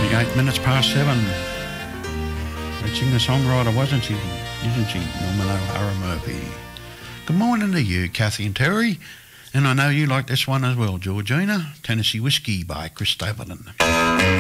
8 minutes past 7. That singer-songwriter, wasn't she? Isn't she? Norman O'Hara Murphy. Good morning to you, Kathy and Terry. And I know you like this one as well, Georgina. Tennessee Whiskey by Chris Stapleton.